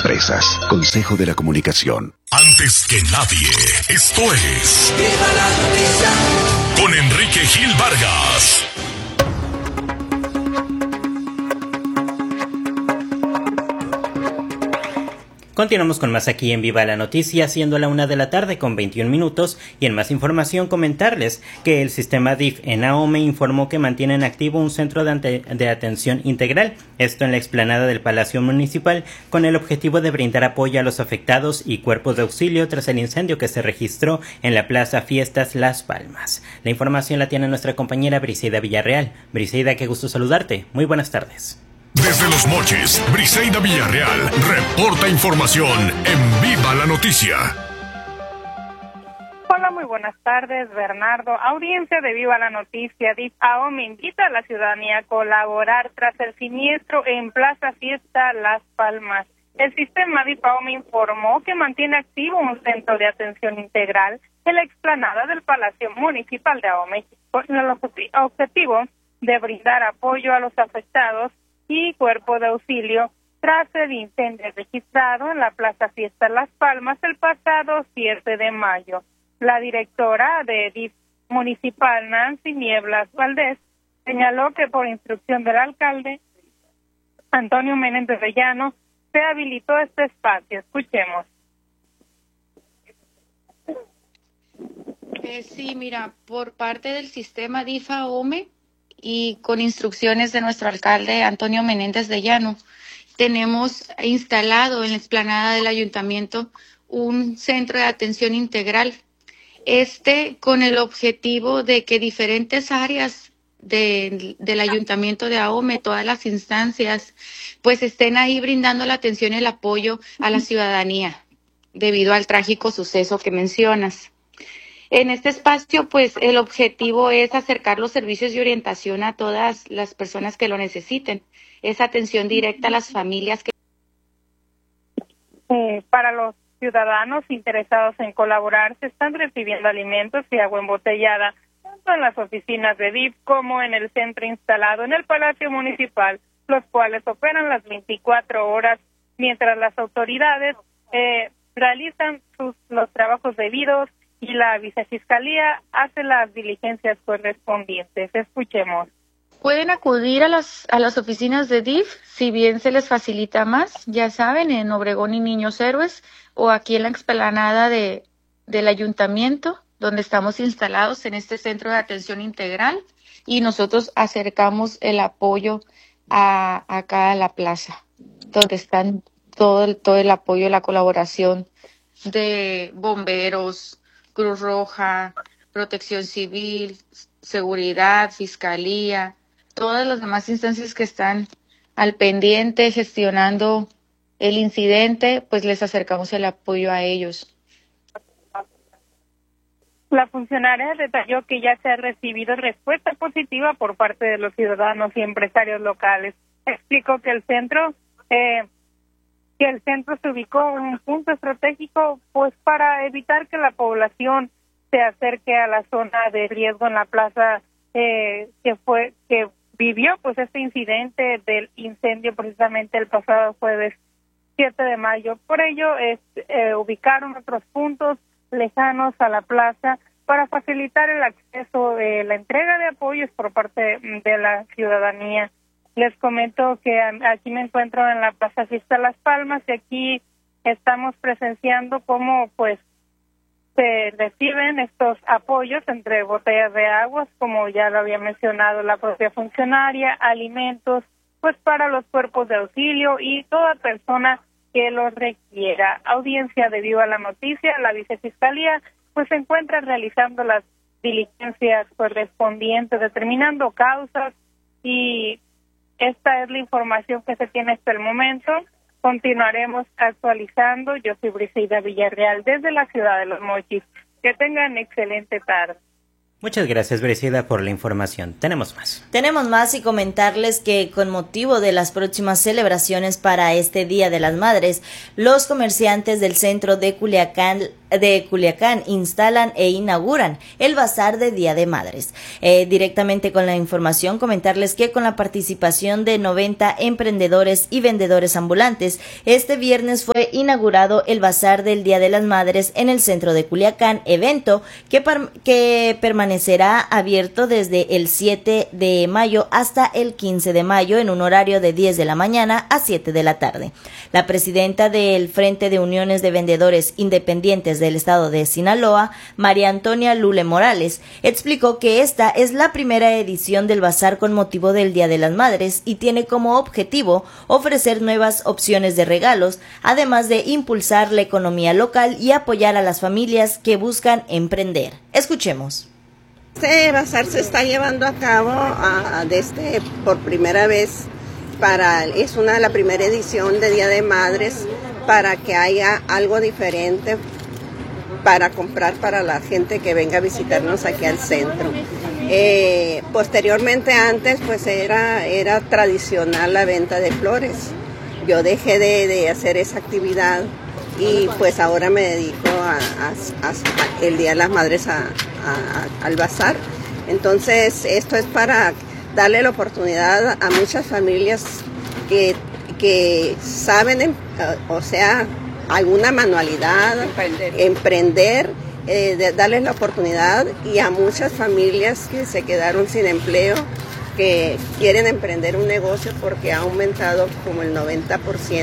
Empresas, Consejo de la Comunicación. Antes que nadie, esto es ¡Viva la noticia! Con Enrique Gil Vargas. Continuamos con más aquí en Viva la Noticia, siendo la 1:00 con 21 minutos, y en más información comentarles que el sistema DIF en Ahome informó que mantienen activo un centro de atención integral, esto en la explanada del Palacio Municipal, con el objetivo de brindar apoyo a los afectados y cuerpos de auxilio tras el incendio que se registró en la Plaza Fiestas Las Palmas. La información la tiene nuestra compañera Briseida Villarreal. Briseida, qué gusto saludarte. Muy buenas tardes. Desde Los Mochis, Briseida Villarreal reporta información en Viva la Noticia. Hola, muy buenas tardes, Bernardo. Audiencia de Viva la Noticia. DIF Ahome invita a la ciudadanía a colaborar tras el siniestro en Plaza Fiesta Las Palmas. El sistema DIF Ahome informó que mantiene activo un centro de atención integral en la explanada del Palacio Municipal de Ahome, con el objetivo de brindar apoyo a los afectados y cuerpo de auxilio tras el incendio registrado en la Plaza Fiesta Las Palmas el pasado 7 de mayo. La directora de DIF municipal, Nancy Nieblas Valdés, señaló que por instrucción del alcalde Antonio Menéndez de Llano se habilitó este espacio. Escuchemos. Sí, mira, por parte del sistema DIF Ahome y con instrucciones de nuestro alcalde Antonio Menéndez de Llano, tenemos instalado en la explanada del ayuntamiento un centro de atención integral. Con el objetivo de que diferentes áreas del ayuntamiento de Ahome, todas las instancias, pues estén ahí brindando la atención y el apoyo a la ciudadanía debido al trágico suceso que mencionas. En este espacio, pues el objetivo es acercar los servicios de orientación a todas las personas que lo necesiten. Es atención directa a las familias para los ciudadanos interesados en colaborar, se están recibiendo alimentos y agua embotellada, tanto en las oficinas de DIF como en el centro instalado en el Palacio Municipal, los cuales operan las 24 horas, mientras las autoridades realizan los trabajos debidos y la vicefiscalía hace las diligencias correspondientes. Escuchemos. Pueden acudir a las oficinas de DIF, si bien se les facilita más, ya saben, en Obregón y Niños Héroes, o aquí en la explanada del ayuntamiento, donde estamos instalados en este centro de atención integral, y nosotros acercamos el apoyo acá a la plaza, donde están todo el apoyo y la colaboración de bomberos, Cruz Roja, Protección Civil, Seguridad, Fiscalía, todas las demás instancias que están al pendiente gestionando el incidente, pues les acercamos el apoyo a ellos. La funcionaria detalló que ya se ha recibido respuesta positiva por parte de los ciudadanos y empresarios locales. Explicó que el centro se ubicó en un punto estratégico, pues para evitar que la población se acerque a la zona de riesgo en la plaza que vivió pues este incidente del incendio precisamente el pasado jueves 7 de mayo. Por ello ubicaron otros puntos lejanos a la plaza para facilitar el acceso de la entrega de apoyos por parte de la ciudadanía. Les comento que aquí me encuentro en la Plaza Fiesta Las Palmas y aquí estamos presenciando cómo pues se reciben estos apoyos entre botellas de aguas, como ya lo había mencionado la propia funcionaria, alimentos pues para los cuerpos de auxilio y toda persona que lo requiera. Audiencia de Viva la Noticia, la vicefiscalía pues se encuentra realizando las diligencias correspondientes, determinando causas, y esta es la información que se tiene hasta el momento. Continuaremos actualizando. Yo soy Briseida Villarreal desde la ciudad de Los Mochis. Que tengan excelente tarde. Muchas gracias, Briseida, por la información. Tenemos más y comentarles que con motivo de las próximas celebraciones para este Día de las Madres, los comerciantes del centro de Culiacán de Culiacán instalan e inauguran el Bazar de Día de Madres. Directamente con la información, comentarles que con la participación de 90 emprendedores y vendedores ambulantes, este viernes fue inaugurado el Bazar del Día de las Madres en el centro de Culiacán, evento que permanecerá abierto desde el 7 de mayo hasta el 15 de mayo en un horario de 10 de la mañana a 7 de la tarde. La presidenta del Frente de Uniones de Vendedores Independientes del estado de Sinaloa, María Antonia Lule Morales, explicó que esta es la primera edición del bazar con motivo del Día de las Madres y tiene como objetivo ofrecer nuevas opciones de regalos, además de impulsar la economía local y apoyar a las familias que buscan emprender. Escuchemos. Este bazar se está llevando a cabo por primera vez. Es la primera edición de Día de Madres para que haya algo diferente para comprar para la gente que venga a visitarnos aquí al centro. Posteriormente, antes pues era tradicional la venta de flores. Yo dejé de hacer esa actividad y pues ahora me dedico a el Día de las Madres al bazar. Entonces esto es para darle la oportunidad a muchas familias que saben, alguna manualidad, emprender, darles la oportunidad, y a muchas familias que se quedaron sin empleo, que quieren emprender un negocio porque ha aumentado como el 90%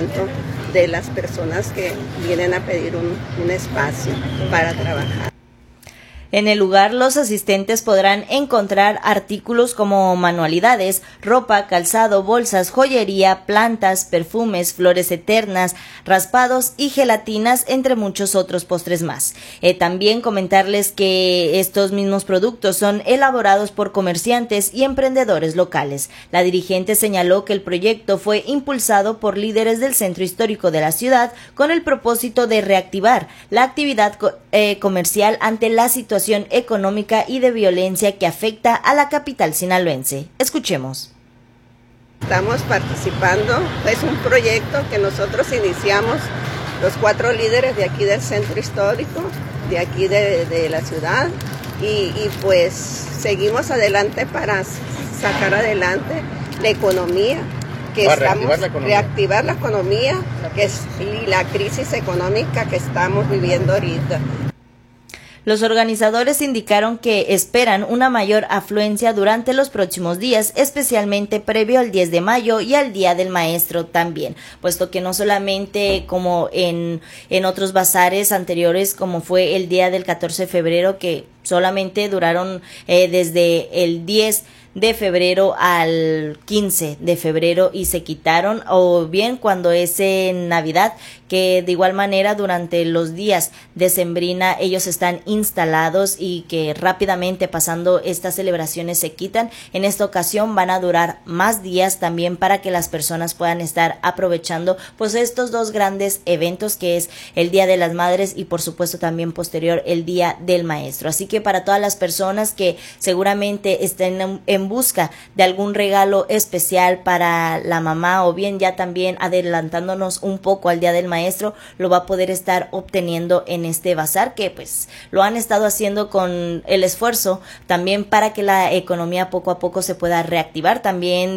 de las personas que vienen a pedir un espacio para trabajar. En el lugar, los asistentes podrán encontrar artículos como manualidades, ropa, calzado, bolsas, joyería, plantas, perfumes, flores eternas, raspados y gelatinas, entre muchos otros postres más. También comentarles que estos mismos productos son elaborados por comerciantes y emprendedores locales. La dirigente señaló que el proyecto fue impulsado por líderes del centro histórico de la ciudad con el propósito de reactivar la actividad comercial ante la situación económica y de violencia que afecta a la capital sinaloense. Escuchemos. Estamos participando, es un proyecto que nosotros iniciamos los 4 líderes de aquí del centro histórico, de aquí de la ciudad, y pues seguimos adelante para sacar adelante la economía, reactivar la economía, y la crisis económica que estamos viviendo ahorita. Los organizadores indicaron que esperan una mayor afluencia durante los próximos días, especialmente previo al 10 de mayo y al Día del Maestro también, puesto que no solamente como en otros bazares anteriores, como fue el día del 14 de febrero, que solamente duraron desde el 10 de febrero al 15 de febrero y se quitaron, o bien cuando es en Navidad, que de igual manera durante los días de Sembrina ellos están instalados y que rápidamente pasando estas celebraciones se quitan. En esta ocasión van a durar más días también para que las personas puedan estar aprovechando pues estos dos grandes eventos, que es el Día de las Madres y por supuesto también posterior el Día del Maestro. Así que para todas las personas que seguramente estén en busca de algún regalo especial para la mamá, o bien ya también adelantándonos un poco al Día del Maestro, lo va a poder estar obteniendo en este bazar, que pues lo han estado haciendo con el esfuerzo también para que la economía poco a poco se pueda reactivar. También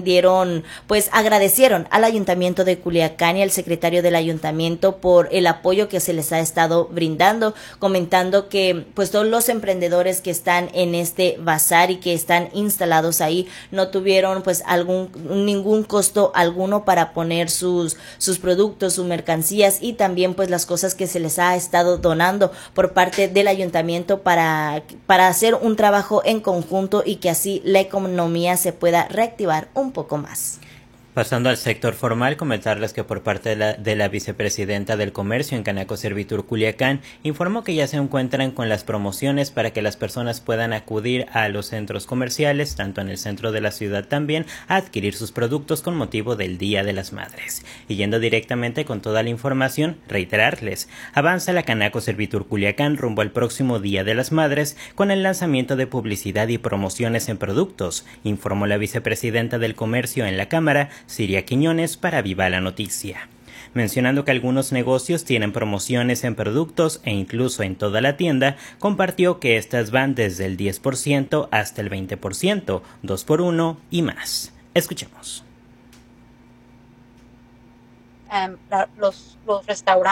agradecieron al Ayuntamiento de Culiacán y al secretario del Ayuntamiento por el apoyo que se les ha estado brindando, comentando que pues todos los emprendedores que están en este bazar y que están instalados ahí no tuvieron pues ningún costo alguno para poner sus productos, sus mercancías, y también pues las cosas que se les ha estado donando por parte del ayuntamiento para hacer un trabajo en conjunto y que así la economía se pueda reactivar un poco más. Pasando al sector formal, comentarles que por parte de la vicepresidenta del Comercio en Canaco Servitur Culiacán, informó que ya se encuentran con las promociones para que las personas puedan acudir a los centros comerciales, tanto en el centro de la ciudad también, a adquirir sus productos con motivo del Día de las Madres. Y yendo directamente con toda la información, reiterarles, avanza la Canaco Servitur Culiacán rumbo al próximo Día de las Madres con el lanzamiento de publicidad y promociones en productos, informó la vicepresidenta del Comercio en la Cámara, Siria Quiñones, para Viva la Noticia. Mencionando que algunos negocios tienen promociones en productos e incluso en toda la tienda, compartió que estas van desde el 10% hasta el 20%, 2x1 y más. Escuchemos. Los restaurantes